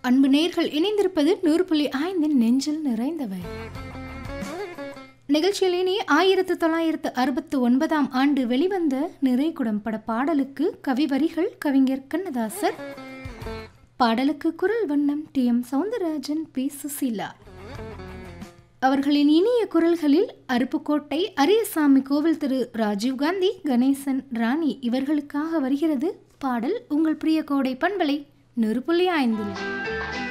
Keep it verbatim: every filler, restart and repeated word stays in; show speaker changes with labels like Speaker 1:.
Speaker 1: அன்பு நேர்கள் இணைந்திருப்பது நூறு புள்ளி ஐந்து நெஞ்சில் நிறைந்தவை நிகழ்ச்சியில் இனி ஆயிரத்து தொள்ளாயிரத்து அறுபத்து ஒன்பதாம் ஆண்டு வெளிவந்த நிறைகுடம் பட பாடலுக்கு கவி வரிகள் கவிஞர் கண்ணதாசர், பாடலுக்கு குரல் வண்ணம் D M Soundararajan, B Susheela அவர்களின் இனிய குரல்களில் அருப்புக்கோட்டை அரியசாமி கோவில் திரு ராஜீவ்காந்தி, கணேசன், ராணி இவர்களுக்காக வருகிறது பாடல் உங்கள் பிரிய கோடை பண்பலை நூறு புள்ளி ஐந்து.